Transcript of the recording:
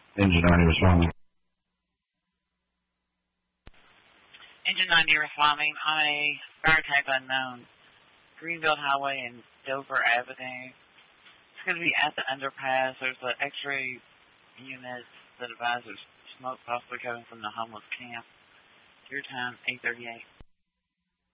Engine 90 responding. Engine 90 responding on a fire type unknown. Greenfield Highway and Dover Avenue. It's going to be at the underpass. There's an X-ray unit that advises smoke possibly coming from the homeless camp. Your time, 8:38.